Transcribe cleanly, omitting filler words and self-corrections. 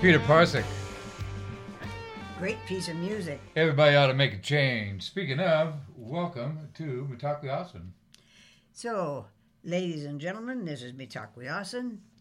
Peter Parsick. Great piece of music. Everybody ought to make a change. Speaking of, welcome to Mitakuye Oyasin. So, ladies and gentlemen, this is Mitakuye Oyasin,